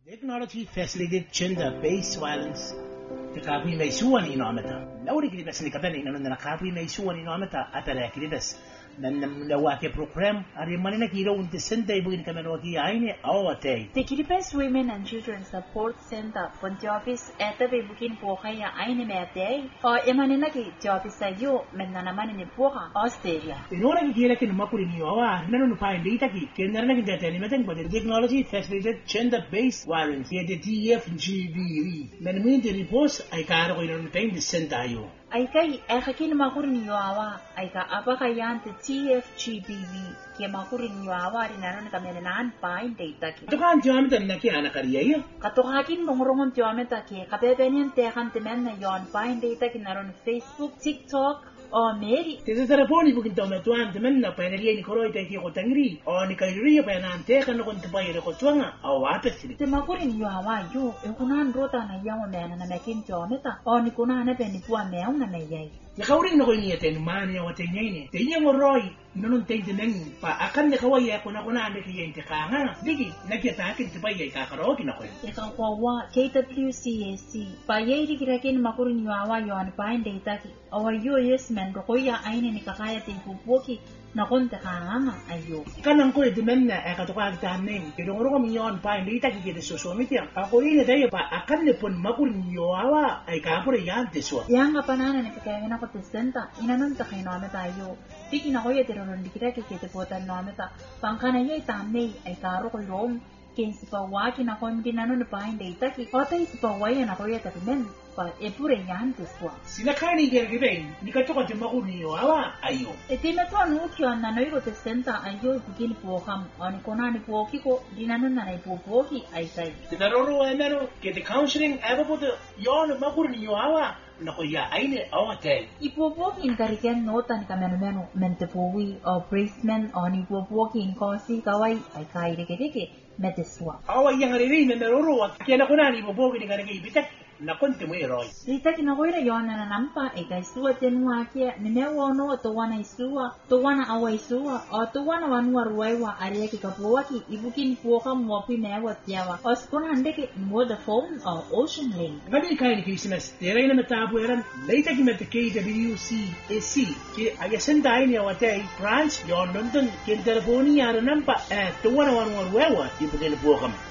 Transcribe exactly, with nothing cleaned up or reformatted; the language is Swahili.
Technology facilitated gender-based violence. Kakapi may suwan inometa. Lauri kita sinikatan ina nung nakapi may suwan inometa at alakitas. Nan nawake program ari manina kiro unti senta ibugin kamero ki aine awate. The Kiribati Women and Children Support Center Pontiofis eta ibugin po kaya aine mete o emanina ki Tiofis ayo menanaman ni poha Australia. Inora ki kira ki numakuri ni awa nanu nu pain data ki kendara ki data ni meten but technology facilitated gender-based violence. Here the T F G B V. Men min the reports ay karo ko ina nutain the center ayo. Ay kay ay kakin makuri ni awa ay ka apa kayan te T F G B V kaya makuri ni awa rin nanon kami nanan pain data ki. Ito kan tiyamet ang naki anak kariya iyo. Katukakin mongrong tiyamet ki kapepenyan tekan temen na yon pain data ki naron Facebook, TikTok o Mary. Tesa telefoni bukin tome tuan temen na paineriya ni koroi tay ki ko tangri o ni kairiya painan tekan no kon tepay re ko tuanga o wapes sini. Te makuri ni awa yo e kunan rota na yawa mena na mekin tiyamet o ni kunan na peni puan meong na mayay. Ya kauring na ko niya ten mani o ten ni. Ten yang oroi nonon ten ten pa akan de kawai ako na kuna ande kiyen te kanga. Digi nakita akin te payay kakaro kinako. Ya kawawa K W C A C pa yai dikirakin makuri ni awa yo an pain data ki awa yo yes men ro koya aine ni kakaya te pupoki na konta kanga ayo. Kanang ko de men na ka to ka ta men. Ke dong ro mi yon pain data ki de so so mi tiang. Ako rin tayo pa akan le pon makuri ni awa ay ka pore yan te so. Yang apa nana ni kaya na ko presenta inanon ta kay no tayo. Tiki na ko ye pero non dikira ke ke te potan no ameta. Pangkana ye tamne ay karo ko rom. Ken sipa wa ki na kon dinano na pain data ki. Ota sipa wa ye na ko ye ta men. Pa e pure yan te so. Sila kani ger giben. Ni ka to ko te makuri ni awa ayo. E te me to anu ki on na no iro presenta ayo bugin po ham. Ani kona ni po ki ko dinano na na po po ki ay sai. Te naroro ay mero ke te counseling aba po te yon makuri ni awa. Nako ya aine awate. Ipopoki in kariken notan kameno mente powi o braceman on ipopoki in kosi kawai ay kai deke deke meteswa. Awa yang riri me meroro wa kena kunani ipopoki ni kareke ibitak na konti mo eroi. Rita kinagoira yona na nampa ay kai suwa tenua kia ni mewa no to wana isua to wana awa isua o to wana wanua ruaiwa aria ki kapuaki ibukin puoka mwapi mewa tiawa o skona handeke Vodafone o Ocean Link. Ngani kai ni Christmas terai na metabu eran leita ki mete K W C A C ki ayasenta ai ni awate France yon London ken telefoni ara nampa eh to wana wanua ruaiwa ibukin puoka.